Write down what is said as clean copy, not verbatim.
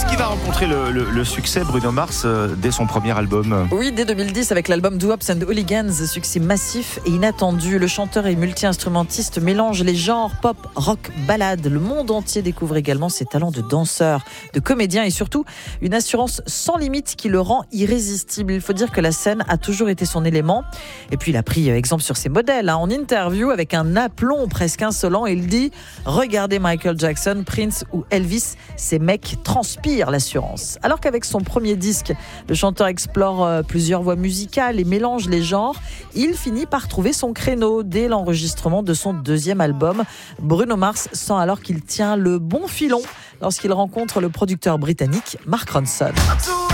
qu'il va rencontrer le succès, Bruno Mars, dès son premier album? Oui, dès 2010, avec l'album Do Ups and Hooligans, succès massif et inattendu. Le chanteur et multi-instrumentiste mélange les genres pop, rock, ballade. Le monde entier découvre également ses talents de danseur, de comédien et surtout une assurance sans limite qui le rend irrésistible. Il faut dire que la scène a toujours été son élément. Et puis il a pris exemple sur ses modèles. En interview, avec un aplomb presque insolent, il dit « Regardez Michael Jackson, Prince ou Elvis, ces mecs transpirent l'assurance ». Alors qu'avec son premier disque, le chanteur explore plusieurs voies musicales et mélange les genres, il finit par trouver son créneau. Dès l'enregistrement de son deuxième album, Bruno Mars sent alors qu'il tient le bon filon lorsqu'il rencontre le producteur britannique Mark Ronson.